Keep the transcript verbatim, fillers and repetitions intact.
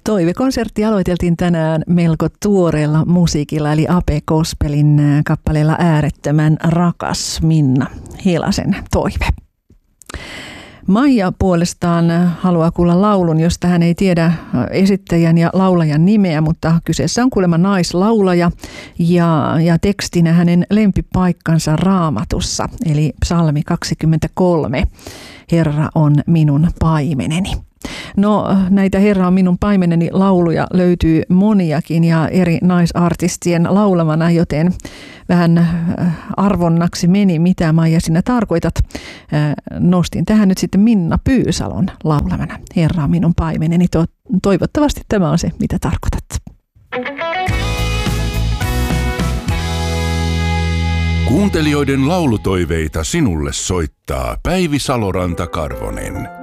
Toivekonsertti aloiteltiin tänään melko tuoreella musiikilla, eli Ape Gospelin kappaleella Äärettömän rakas Minna Hielasen toive. Maija puolestaan haluaa kuulla laulun, josta hän ei tiedä esittäjän ja laulajan nimeä, mutta kyseessä on kuulemma naislaulaja ja, ja tekstinä hänen lempipaikkansa Raamatussa, eli psalmi kaksikymmentäkolme, Herra on minun paimeneni. No, näitä Herra on minun paimeneni lauluja löytyy moniakin ja eri naisartistien laulamana, joten vähän arvonnaksi meni, mitä Maija sinä tarkoitat. Nostin tähän nyt sitten Minna Pyysalon laulamana Herra on minun paimeneni. Toivottavasti tämä on se, mitä tarkoitat. Kuuntelijoiden laulutoiveita sinulle soittaa Päivi Saloranta-Karvonen.